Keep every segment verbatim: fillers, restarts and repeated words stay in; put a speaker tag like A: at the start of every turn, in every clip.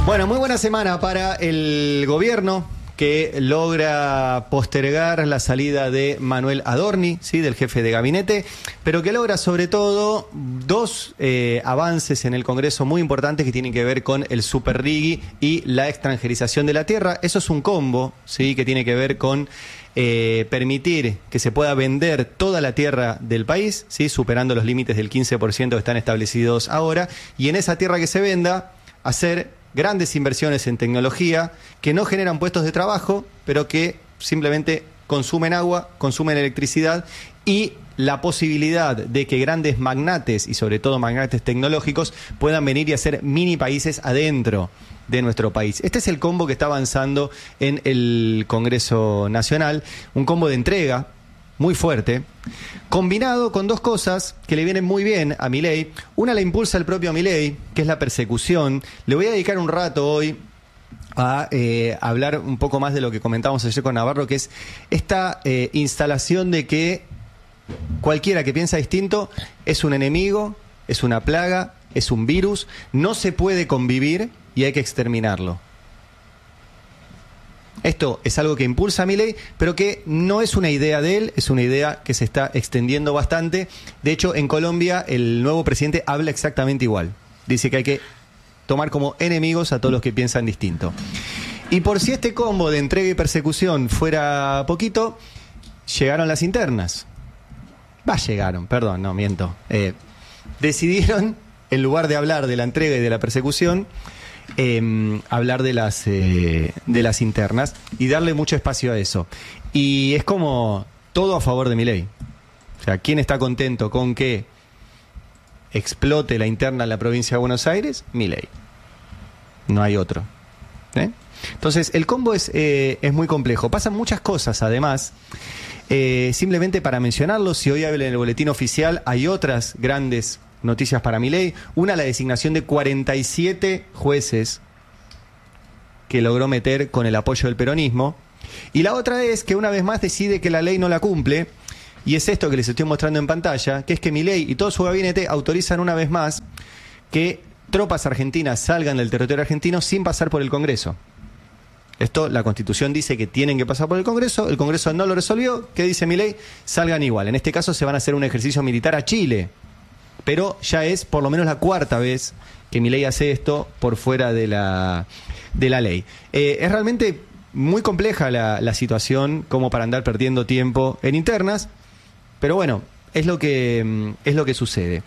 A: Bueno, muy buena semana para el gobierno, que logra postergar la salida de Manuel Adorni, ¿sí?, del jefe de gabinete, pero que logra sobre todo dos eh, avances en el Congreso muy importantes que tienen que ver con el superrigui y la extranjerización de la tierra. Eso es un combo, ¿sí?, que tiene que ver con eh, permitir que se pueda vender toda la tierra del país, ¿sí?, superando los límites del quince por ciento que están establecidos ahora, y en esa tierra que se venda, hacer grandes inversiones en tecnología que no generan puestos de trabajo, pero que simplemente consumen agua, consumen electricidad, y la posibilidad de que grandes magnates, y sobre todo magnates tecnológicos, puedan venir y hacer mini países adentro de nuestro país. Este es el combo que está avanzando en el Congreso Nacional, un combo de entrega muy fuerte, combinado con dos cosas que le vienen muy bien a Milei. Una la impulsa el propio Milei, que es la persecución. Le voy a dedicar un rato hoy a eh, hablar un poco más de lo que comentábamos ayer con Navarro, que es esta eh, instalación de que cualquiera que piensa distinto es un enemigo, es una plaga, es un virus, no se puede convivir y hay que exterminarlo. Esto es algo que impulsa a Milei, pero que no es una idea de él, es una idea que se está extendiendo bastante. De hecho, en Colombia el nuevo presidente habla exactamente igual. Dice que hay que tomar como enemigos a todos los que piensan distinto. Y por si este combo de entrega y persecución fuera poquito, llegaron las internas. Va, llegaron, perdón, no, miento. Eh, decidieron, en lugar de hablar de la entrega y de la persecución, Eh, hablar de las eh, de las internas y darle mucho espacio a eso. Y es como todo a favor de Milei. O sea, ¿quién está contento con que explote la interna en la provincia de Buenos Aires? Milei. No hay otro. ¿Eh? Entonces, el combo es, eh, es muy complejo. Pasan muchas cosas, además. Eh, simplemente para mencionarlo, si hoy habla en el boletín oficial, hay otras grandes noticias para Milei. Una, la designación de cuarenta y siete jueces que logró meter con el apoyo del peronismo. Y la otra es que una vez más decide que la ley no la cumple. Y es esto que les estoy mostrando en pantalla, que es que Milei y todo su gabinete autorizan una vez más que tropas argentinas salgan del territorio argentino sin pasar por el Congreso. Esto, la Constitución dice que tienen que pasar por el Congreso, el Congreso no lo resolvió. ¿Qué dice Milei? Salgan igual. En este caso se van a hacer un ejercicio militar a Chile. Pero ya es por lo menos la cuarta vez que Milei hace esto por fuera de la, de la ley. Eh, es realmente muy compleja la, la situación como para andar perdiendo tiempo en internas, pero bueno, es lo que, es lo que sucede.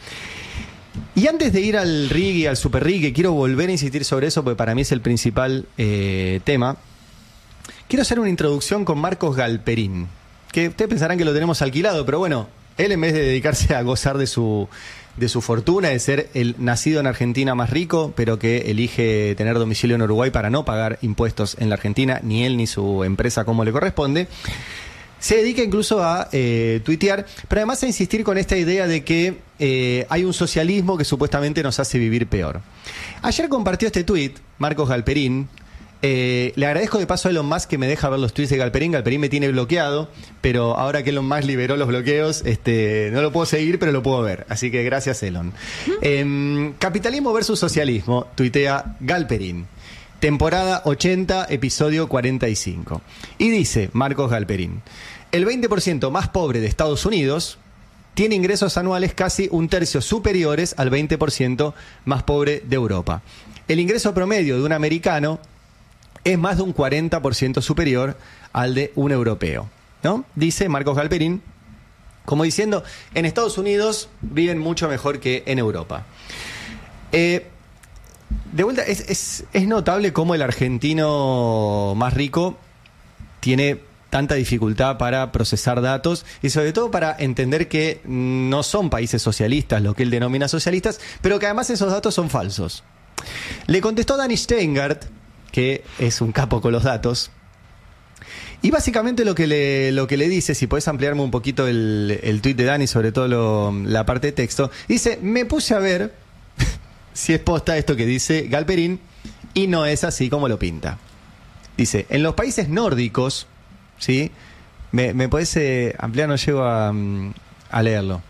A: Y antes de ir al rigui, al super rigui, quiero volver a insistir sobre eso porque para mí es el principal eh, tema. Quiero hacer una introducción con Marcos Galperín, que ustedes pensarán que lo tenemos alquilado, pero bueno, él en vez de dedicarse a gozar de su... de su fortuna, de ser el nacido en Argentina más rico, pero que elige tener domicilio en Uruguay para no pagar impuestos en la Argentina, ni él ni su empresa como le corresponde, se dedica incluso a eh, tuitear, pero además a insistir con esta idea de que eh, hay un socialismo que supuestamente nos hace vivir peor. Ayer compartió este tuit, Marcos Galperín. Eh, le agradezco de paso a Elon Musk que me deja ver los tweets de Galperín. Galperín me tiene bloqueado, pero ahora que Elon Musk liberó los bloqueos, este, no lo puedo seguir, pero lo puedo ver. Así que gracias, Elon. Eh, Capitalismo versus socialismo, tuitea Galperín. Temporada ochenta, episodio cuarenta y cinco. Y dice Marcos Galperín: el veinte por ciento más pobre de Estados Unidos tiene ingresos anuales casi un tercio superiores al veinte por ciento más pobre de Europa. El ingreso promedio de un americano es más de un cuarenta por ciento superior al de un europeo, ¿no? Dice Marcos Galperín, como diciendo, en Estados Unidos viven mucho mejor que en Europa. Eh, de vuelta, es, es, es notable cómo el argentino más rico tiene tanta dificultad para procesar datos y sobre todo para entender que no son países socialistas, lo que él denomina socialistas, pero que además esos datos son falsos. Le contestó Dani Steingart, que es un capo con los datos, y básicamente lo que le, lo que le dice, si podés ampliarme un poquito el, el tuit de Dani, sobre todo lo, la parte de texto, dice: me puse a ver si es posta esto que dice Galperín y no es así como lo pinta. Dice, en los países nórdicos, ¿sí? ¿Me, me podés eh, ampliar? No llego a, a leerlo.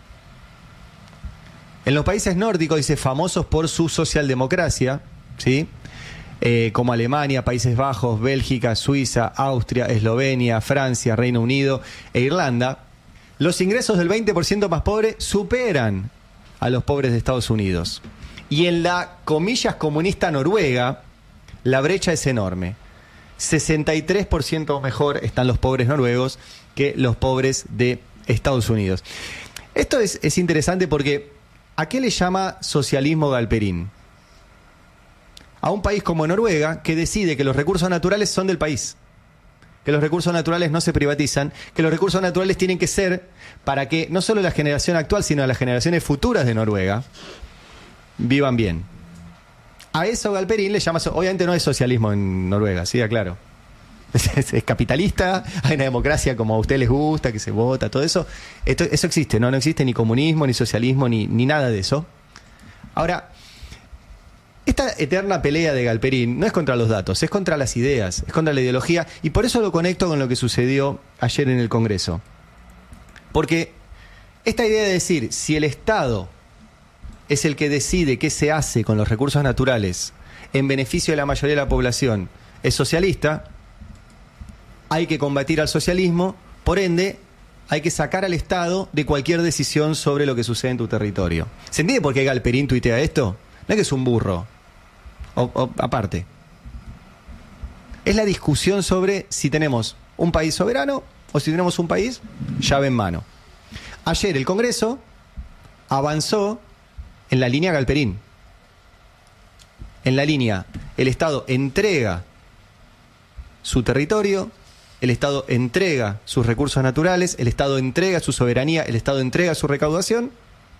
A: En los países nórdicos, dice, famosos por su socialdemocracia, ¿sí? eh, como Alemania, Países Bajos, Bélgica, Suiza, Austria, Eslovenia, Francia, Reino Unido e Irlanda, los ingresos del veinte por ciento más pobre superan a los pobres de Estados Unidos. Y en la, comillas, comunista Noruega, la brecha es enorme. sesenta y tres por ciento mejor están los pobres noruegos que los pobres de Estados Unidos. Esto es, es interesante porque ¿a qué le llama socialismo Galperín? A un país como Noruega que decide que los recursos naturales son del país, que los recursos naturales no se privatizan, que los recursos naturales tienen que ser para que no solo la generación actual, sino las generaciones futuras de Noruega vivan bien. A eso Galperín le llama, obviamente no es socialismo en Noruega, sí, claro. Es, es, es capitalista, hay una democracia como a ustedes les gusta, que se vota, todo eso. Esto, eso existe, ¿no? No existe ni comunismo, ni socialismo, ni, ni nada de eso. Ahora, esta eterna pelea de Galperín no es contra los datos, es contra las ideas, es contra la ideología, y por eso lo conecto con lo que sucedió ayer en el Congreso. Porque esta idea de decir, si el Estado es el que decide qué se hace con los recursos naturales en beneficio de la mayoría de la población, es socialista, hay que combatir al socialismo, por ende, hay que sacar al Estado de cualquier decisión sobre lo que sucede en tu territorio. ¿Se entiende por qué Galperín tuitea esto? No es que es un burro, o, o, aparte. Es la discusión sobre si tenemos un país soberano o si tenemos un país llave en mano. Ayer el Congreso avanzó en la línea Galperín. En la línea, el Estado entrega su territorio, el Estado entrega sus recursos naturales, el Estado entrega su soberanía, el Estado entrega su recaudación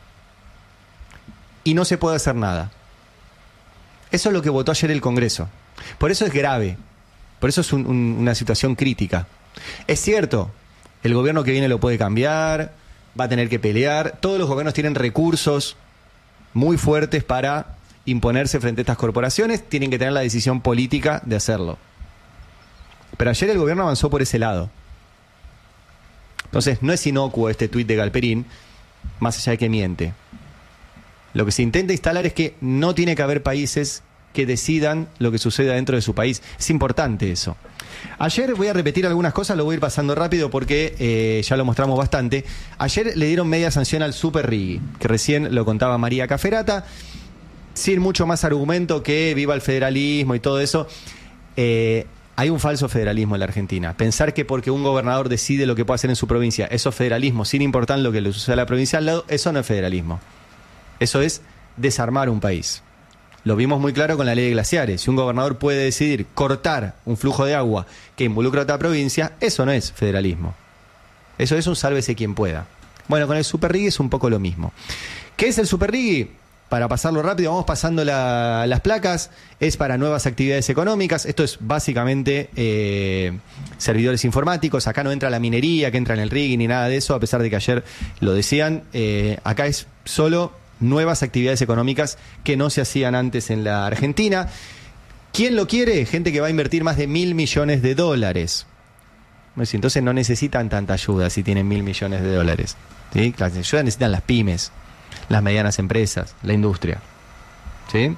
A: y no se puede hacer nada. Eso es lo que votó ayer el Congreso. Por eso es grave, por eso es un, un, una situación crítica. Es cierto, el gobierno que viene lo puede cambiar, va a tener que pelear, todos los gobiernos tienen recursos muy fuertes para imponerse frente a estas corporaciones, tienen que tener la decisión política de hacerlo. Pero ayer el gobierno avanzó por ese lado. Entonces, no es inocuo este tuit de Galperín, más allá de que miente. Lo que se intenta instalar es que no tiene que haber países que decidan lo que suceda dentro de su país. Es importante eso. Ayer voy a repetir algunas cosas, lo voy a ir pasando rápido porque eh, ya lo mostramos bastante. Ayer le dieron media sanción al Super Rigui, que recién lo contaba María Caferata, sin mucho más argumento que viva el federalismo y todo eso. Eh, hay un falso federalismo en la Argentina. Pensar que porque un gobernador decide lo que puede hacer en su provincia, eso es federalismo, sin importar lo que le suceda a la provincia al lado, eso no es federalismo. Eso es desarmar un país. Lo vimos muy claro con la ley de glaciares. Si un gobernador puede decidir cortar un flujo de agua que involucra a otra provincia, eso no es federalismo. Eso es un sálvese quien pueda. Bueno, con el Super Rigui es un poco lo mismo. ¿Qué es el Super Rigui? Para pasarlo rápido, vamos pasando la, las placas. Es para nuevas actividades económicas. Esto es básicamente eh, servidores informáticos. Acá no entra la minería, que entra en el Rigui, ni nada de eso, a pesar de que ayer lo decían. Eh, acá es solo nuevas actividades económicas que no se hacían antes en la Argentina. ¿Quién lo quiere? Gente que va a invertir más de mil millones de dólares. Entonces no necesitan tanta ayuda si tienen mil millones de dólares. ¿Sí? La ayuda necesitan las pymes, las medianas empresas, la industria. ¿Sí?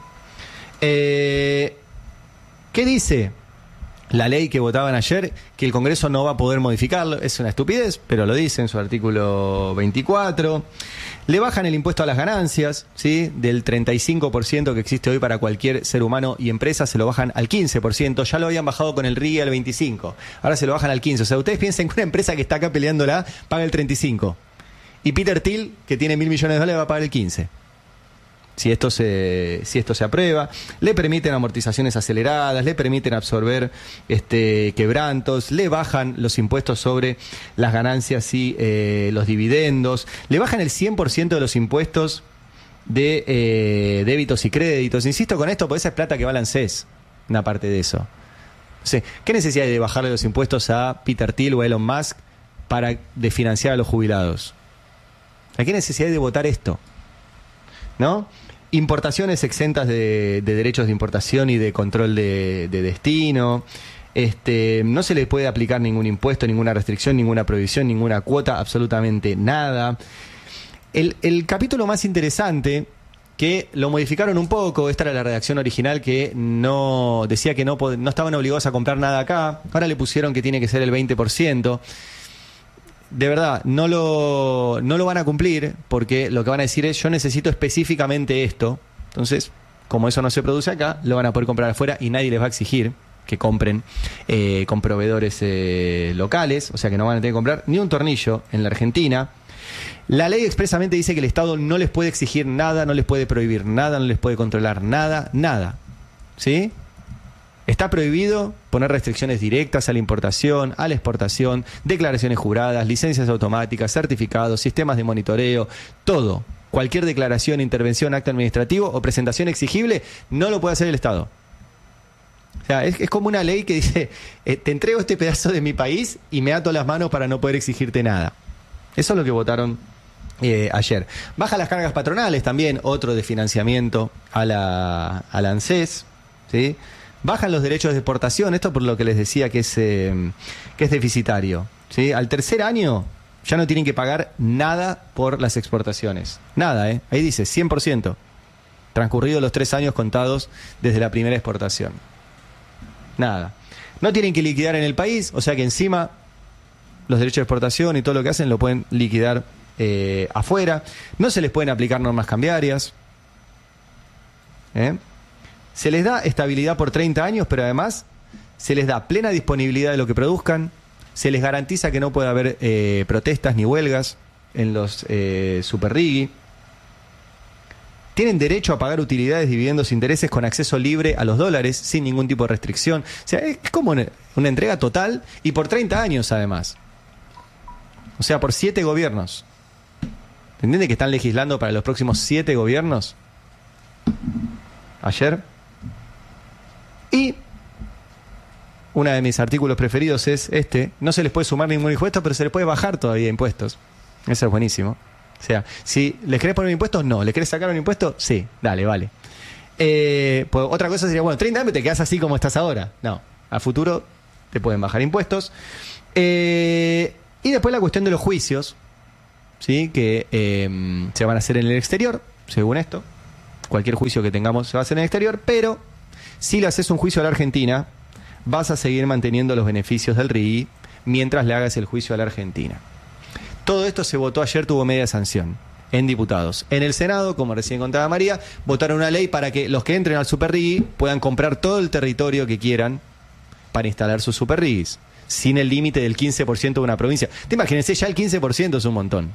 A: Eh, ¿Qué dice la ley que votaban ayer? Que el Congreso no va a poder modificarlo. Es una estupidez, pero lo dice en su artículo veinticuatro. Le bajan el impuesto a las ganancias, ¿sí? Del treinta y cinco por ciento que existe hoy para cualquier ser humano y empresa, se lo bajan al quince por ciento. Ya lo habían bajado con el Rigui al veinticinco por ciento. Ahora se lo bajan al quince por ciento. O sea, ustedes piensen que una empresa que está acá peleándola paga el treinta y cinco por ciento. Y Peter Thiel, que tiene mil millones de dólares, va a pagar el quince por ciento. Si esto se, si esto se aprueba, le permiten amortizaciones aceleradas, le permiten absorber este, quebrantos, le bajan los impuestos sobre las ganancias y eh, los dividendos, le bajan el cien por ciento de los impuestos de eh, débitos y créditos. Insisto con esto, porque esa es plata que va al ANSES, una parte de eso. O sea, ¿qué necesidad hay de bajarle los impuestos a Peter Thiel o a Elon Musk para de financiar a los jubilados? ¿A qué necesidad hay de votar esto? ¿No? Importaciones exentas de, de derechos de importación y de control de, de destino. Este, no se le puede aplicar ningún impuesto, ninguna restricción, ninguna prohibición, ninguna cuota, absolutamente nada. El, el capítulo más interesante, que lo modificaron un poco. Esta era la redacción original que no decía que no, no estaban obligados a comprar nada acá. Ahora le pusieron que tiene que ser el veinte por ciento. De verdad, no lo, no lo van a cumplir porque lo que van a decir es yo necesito específicamente esto. Entonces, como eso no se produce acá, lo van a poder comprar afuera y nadie les va a exigir que compren eh, con proveedores eh, locales. O sea que no van a tener que comprar ni un tornillo en la Argentina. La ley expresamente dice que el Estado no les puede exigir nada, no les puede prohibir nada, no les puede controlar nada, nada. ¿Sí? Está prohibido poner restricciones directas a la importación, a la exportación, declaraciones juradas, licencias automáticas, certificados, sistemas de monitoreo, todo. Cualquier declaración, intervención, acto administrativo o presentación exigible no lo puede hacer el Estado. O sea, es, es como una ley que dice, eh, te entrego este pedazo de mi país y me ato las manos para no poder exigirte nada. Eso es lo que votaron eh, ayer. Baja las cargas patronales también, otro de financiamiento a la, a la ANSES, ¿sí? Bajan los derechos de exportación, esto por lo que les decía que es, eh, que es deficitario, ¿sí? Al tercer año ya no tienen que pagar nada por las exportaciones. Nada, ¿eh? Ahí dice cien por ciento. Transcurridos los tres años contados desde la primera exportación. Nada. No tienen que liquidar en el país, o sea que encima los derechos de exportación y todo lo que hacen lo pueden liquidar eh, afuera. No se les pueden aplicar normas cambiarias. ¿Eh? Se les da estabilidad por treinta años, pero además se les da plena disponibilidad de lo que produzcan, se les garantiza que no puede haber eh, protestas ni huelgas en los eh, superrigui. Tienen derecho a pagar utilidades, dividendos, intereses con acceso libre a los dólares, sin ningún tipo de restricción. O sea, es como una, una entrega total y por treinta años además. O sea, por siete gobiernos. ¿Entienden que están legislando para los próximos siete gobiernos? Ayer. Y uno de mis artículos preferidos es este. No se les puede sumar ningún impuesto, pero se les puede bajar todavía impuestos. Eso es buenísimo. O sea, si les querés poner impuestos, no. ¿Les querés sacar un impuesto? Sí, dale, vale. Eh, pues otra cosa sería, bueno, treinta años te quedás así como estás ahora. No, a futuro te pueden bajar impuestos. Eh, y después la cuestión de los juicios, ¿sí? Que eh, se van a hacer en el exterior, según esto. Cualquier juicio que tengamos se va a hacer en el exterior, pero si le haces un juicio a la Argentina, vas a seguir manteniendo los beneficios del R I G I mientras le hagas el juicio a la Argentina. Todo esto se votó ayer, tuvo media sanción en diputados. En el Senado, como recién contaba María, votaron una ley para que los que entren al Super R I G I puedan comprar todo el territorio que quieran para instalar sus Super R I G Is, sin el límite del quince por ciento de una provincia. Te imagínense, ya el quince por ciento es un montón.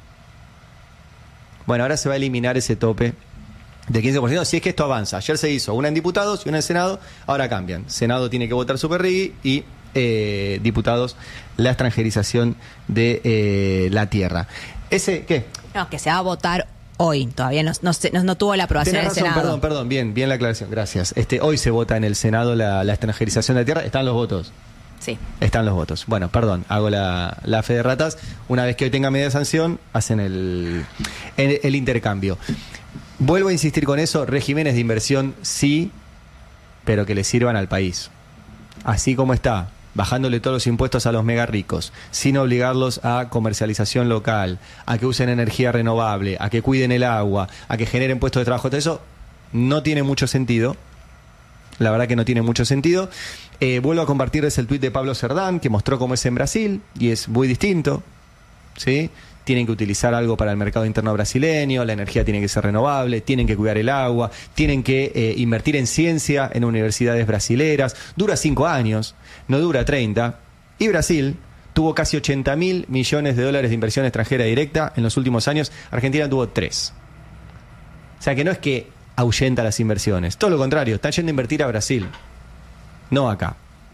A: Bueno, ahora se va a eliminar ese tope del quince por ciento si es que esto avanza. Ayer se hizo una en diputados y una en Senado, ahora cambian. Senado tiene que votar Super R I G I y eh, diputados la extranjerización de eh, la tierra. ¿Ese qué?
B: No, que se va a votar hoy. Todavía no, no, se, no, no tuvo la aprobación
A: del Senado. Perdón, perdón, bien, bien la aclaración, gracias. Este, hoy se vota en el Senado la, la extranjerización de la tierra. ¿Están los votos?
B: Sí.
A: Están los votos. Bueno, perdón, hago la, la fe de ratas. Una vez que hoy tenga media sanción, hacen el, el, el intercambio. Vuelvo a insistir con eso, regímenes de inversión sí, pero que le sirvan al país. Así como está, bajándole todos los impuestos a los mega ricos, sin obligarlos a comercialización local, a que usen energía renovable, a que cuiden el agua, a que generen puestos de trabajo. Todo eso no tiene mucho sentido. La verdad que no tiene mucho sentido. Eh, vuelvo a compartirles el tuit de Pablo Cerdán, que mostró cómo es en Brasil, y es muy distinto, ¿sí? Tienen que utilizar algo para el mercado interno brasileño, la energía tiene que ser renovable, tienen que cuidar el agua, tienen que eh, invertir en ciencia en universidades brasileras. Dura cinco años, no dura treinta. Y Brasil tuvo casi ochenta mil millones de dólares de inversión extranjera directa en los últimos años. Argentina tuvo tres. O sea que no es que ahuyenta las inversiones, todo lo contrario, están yendo a invertir a Brasil, no acá.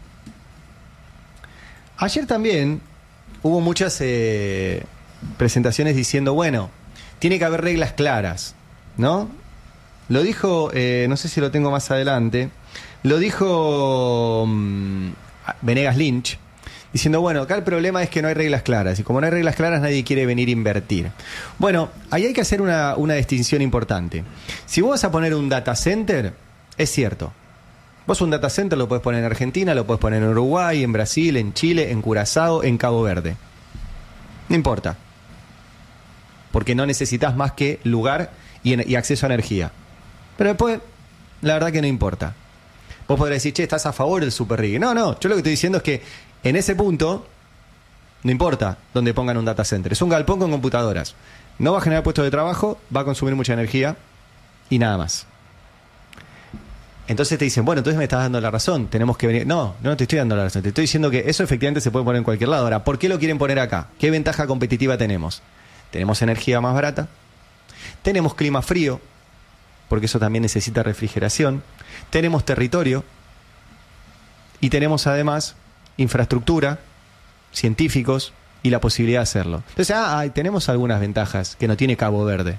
A: Ayer también hubo muchas Eh, presentaciones diciendo, bueno, tiene que haber reglas claras, ¿no? Lo dijo, eh, no sé si lo tengo más adelante, lo dijo um, Venegas Lynch, diciendo, bueno, acá el problema es que no hay reglas claras, y como no hay reglas claras nadie quiere venir a invertir. Bueno, ahí hay que hacer una, una distinción importante. Si vos vas a poner un data center, es cierto, vos un data center lo podés poner en Argentina, lo podés poner en Uruguay, en Brasil, en Chile, en Curazao, en Cabo Verde. No importa. Porque no necesitas más que lugar y, en, y acceso a energía. Pero después, la verdad que no importa. Vos podrás decir, che, estás a favor del super rig. No, no, yo lo que estoy diciendo es que en ese punto, no importa donde pongan un data center. Es un galpón con computadoras. No va a generar puestos de trabajo, va a consumir mucha energía y nada más. Entonces te dicen, bueno, entonces me estás dando la razón, tenemos que venir. No, no te estoy dando la razón, te estoy diciendo que eso efectivamente se puede poner en cualquier lado. Ahora, ¿por qué lo quieren poner acá? ¿Qué ventaja competitiva tenemos? Tenemos energía más barata, tenemos clima frío, porque eso también necesita refrigeración, tenemos territorio y tenemos además infraestructura, científicos y la posibilidad de hacerlo. Entonces, ah, tenemos algunas ventajas que no tiene Cabo Verde.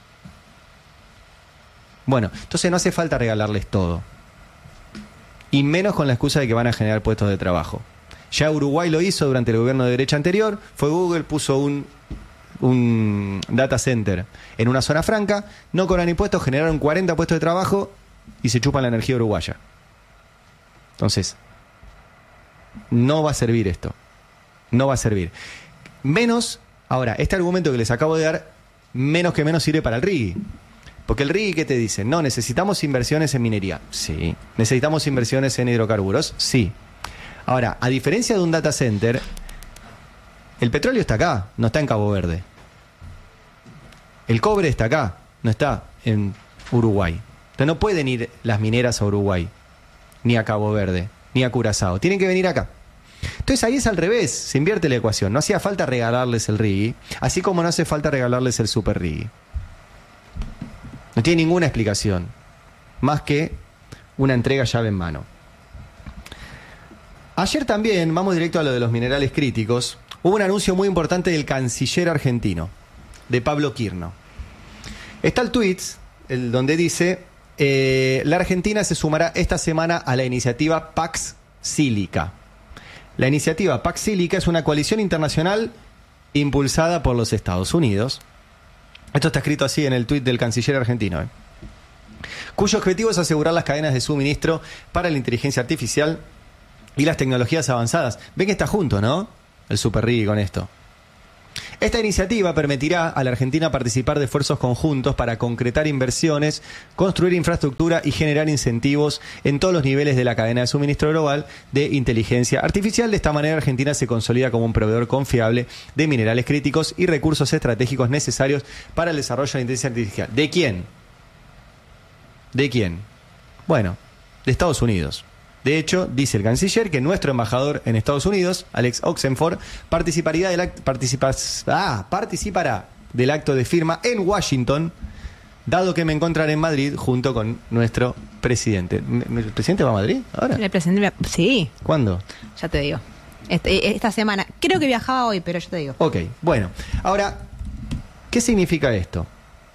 A: Bueno, entonces no hace falta regalarles todo. Y menos con la excusa de que van a generar puestos de trabajo. Ya Uruguay lo hizo durante el gobierno de derecha anterior. Fue Google, puso un, un data center en una zona franca. No cobran impuestos, generaron cuarenta puestos de trabajo y se chupan la energía uruguaya. Entonces, no va a servir esto. No va a servir. Menos, ahora, este argumento que les acabo de dar, menos que menos sirve para el R I G I. Porque el R I G I, ¿qué te dice? No, necesitamos inversiones en minería. Sí. ¿Necesitamos inversiones en hidrocarburos? Sí. Ahora, a diferencia de un data center, el petróleo está acá, no está en Cabo Verde. El cobre está acá, no está en Uruguay. Entonces no pueden ir las mineras a Uruguay, ni a Cabo Verde, ni a Curazao. Tienen que venir acá. Entonces ahí es al revés, se invierte la ecuación. No hacía falta regalarles el R I G I, así como no hace falta regalarles el super R I G I. No tiene ninguna explicación, más que una entrega llave en mano. Ayer también, vamos directo a lo de los minerales críticos, hubo un anuncio muy importante del canciller argentino, de Pablo Quirno. Está el tweet el, donde dice, eh, la Argentina se sumará esta semana a la iniciativa Pax Sílica. La iniciativa Pax Sílica es una coalición internacional impulsada por los Estados Unidos. Esto está escrito así en el tuit del canciller argentino, ¿eh? Cuyo objetivo es asegurar las cadenas de suministro para la inteligencia artificial y las tecnologías avanzadas. Ven que está junto, ¿no? El super R I G I con esto. Esta iniciativa permitirá a la Argentina participar de esfuerzos conjuntos para concretar inversiones, construir infraestructura y generar incentivos en todos los niveles de la cadena de suministro global de inteligencia artificial. De esta manera, Argentina se consolida como un proveedor confiable de minerales críticos y recursos estratégicos necesarios para el desarrollo de la inteligencia artificial. ¿De quién? ¿De quién? Bueno, de Estados Unidos. De hecho, dice el canciller que nuestro embajador en Estados Unidos, Alex Oxenford, participaría del act- participa- ah, participará del acto de firma en Washington, dado que me encontraré en Madrid junto con nuestro presidente. ¿El presidente va a Madrid ahora?
B: El presidente, sí.
A: ¿Cuándo?
B: Ya te digo. Este, esta semana. Creo que viajaba hoy, pero ya te digo.
A: Ok, bueno. Ahora, ¿qué significa esto?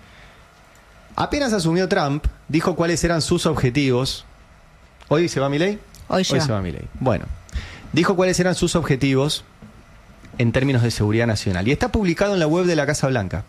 A: Apenas asumió Trump, dijo cuáles eran sus objetivos. ¿Hoy se va Milei?
B: Hoy,
A: Hoy se va Milei. Bueno, dijo cuáles eran sus objetivos en términos de seguridad nacional. Y está publicado en la web de la Casa Blanca.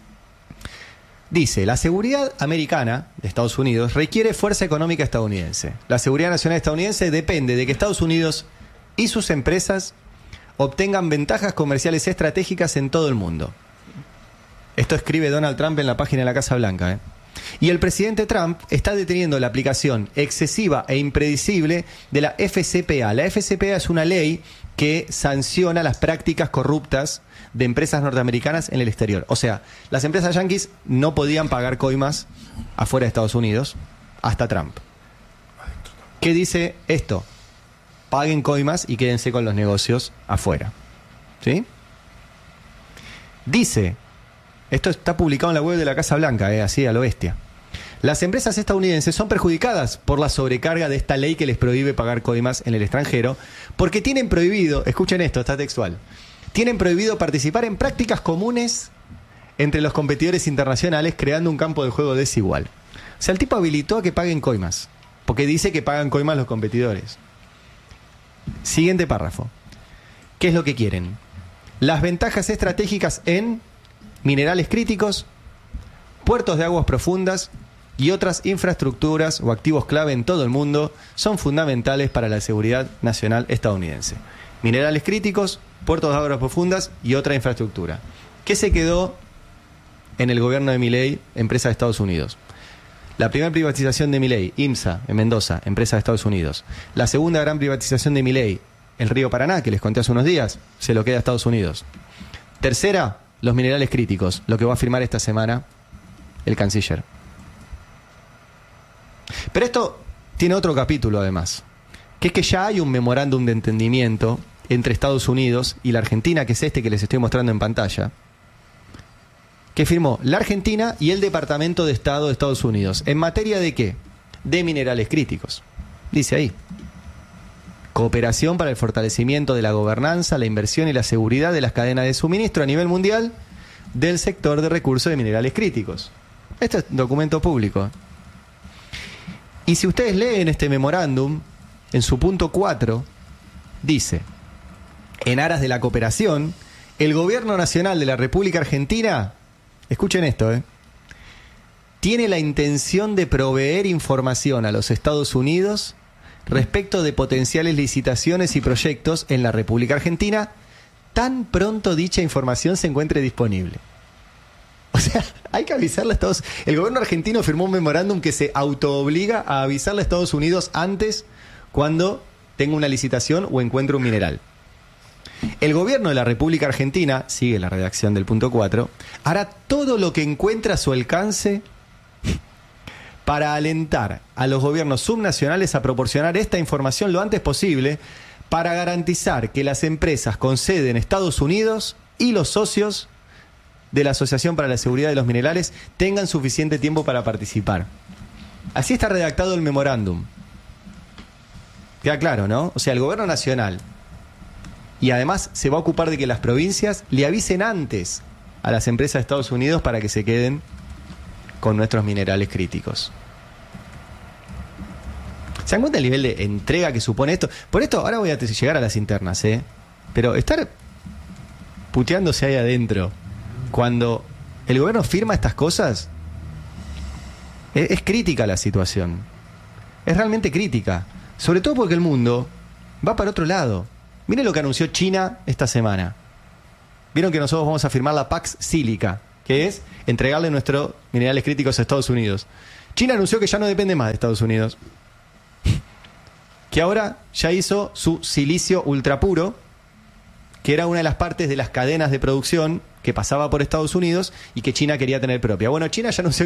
A: Dice, la seguridad americana de Estados Unidos requiere fuerza económica estadounidense. La seguridad nacional estadounidense depende de que Estados Unidos y sus empresas obtengan ventajas comerciales estratégicas en todo el mundo. Esto escribe Donald Trump en la página de la Casa Blanca, ¿eh? Y el presidente Trump está deteniendo la aplicación excesiva e impredecible de la F C P A. La F C P A es una ley que sanciona las prácticas corruptas de empresas norteamericanas en el exterior. O sea, las empresas yanquis no podían pagar coimas afuera de Estados Unidos hasta Trump. ¿Qué dice esto? Paguen coimas y quédense con los negocios afuera. ¿Sí? Dice... Esto está publicado en la web de la Casa Blanca, eh, así a lo bestia. Las empresas estadounidenses son perjudicadas por la sobrecarga de esta ley que les prohíbe pagar coimas en el extranjero, porque tienen prohibido, escuchen esto, está textual, tienen prohibido participar en prácticas comunes entre los competidores internacionales, creando un campo de juego desigual. O sea, el tipo habilitó a que paguen coimas, porque dice que pagan coimas los competidores. Siguiente párrafo. ¿Qué es lo que quieren? Las ventajas estratégicas en minerales críticos, puertos de aguas profundas y otras infraestructuras o activos clave en todo el mundo son fundamentales para la seguridad nacional estadounidense. Minerales críticos, puertos de aguas profundas y otra infraestructura. ¿Qué se quedó en el gobierno de Milei, empresa de Estados Unidos? La primera privatización de Milei, IMSA, en Mendoza, empresa de Estados Unidos. La segunda gran privatización de Milei, el Río Paraná, que les conté hace unos días, se lo queda a Estados Unidos. Tercera, los minerales críticos, lo que va a firmar esta semana el canciller. Pero esto tiene otro capítulo además, que es que ya hay un memorándum de entendimiento entre Estados Unidos y la Argentina, que es este que les estoy mostrando en pantalla, que firmó la Argentina y el Departamento de Estado de Estados Unidos. ¿En materia de qué? De minerales críticos. Dice ahí: cooperación para el fortalecimiento de la gobernanza, la inversión y la seguridad de las cadenas de suministro a nivel mundial del sector de recursos de minerales críticos. Este es un documento público. Y si ustedes leen este memorándum, en su punto cuatro, dice: en aras de la cooperación, el Gobierno Nacional de la República Argentina, escuchen esto, ¿eh? tiene la intención de proveer información a los Estados Unidos respecto de potenciales licitaciones y proyectos en la República Argentina, tan pronto dicha información se encuentre disponible. O sea, hay que avisarle a Estados Unidos. El gobierno argentino firmó un memorándum que se autoobliga a avisarle a Estados Unidos antes cuando tenga una licitación o encuentre un mineral. El gobierno de la República Argentina, sigue la redacción del punto cuatro, hará todo lo que encuentre a su alcance para alentar a los gobiernos subnacionales a proporcionar esta información lo antes posible para garantizar que las empresas con sede en Estados Unidos y los socios de la Asociación para la Seguridad de los Minerales tengan suficiente tiempo para participar. Así está redactado el memorándum. Queda claro, ¿no? O sea, el gobierno nacional, y además se va a ocupar de que las provincias le avisen antes a las empresas de Estados Unidos para que se queden con nuestros minerales críticos. ¿Se dan cuenta el nivel de entrega que supone esto? Por esto, ahora voy a llegar a las internas, ¿eh? Pero estar puteándose ahí adentro cuando el gobierno firma estas cosas, es, es crítica la situación. Es realmente crítica. Sobre todo porque el mundo va para otro lado. Miren lo que anunció China esta semana. Vieron que nosotros vamos a firmar la Pax Sílica, que es entregarle nuestros minerales críticos a Estados Unidos. China anunció que ya no depende más de Estados Unidos, que ahora ya hizo su silicio ultrapuro, que era una de las partes de las cadenas de producción que pasaba por Estados Unidos y que China quería tener propia. Bueno, China ya anunció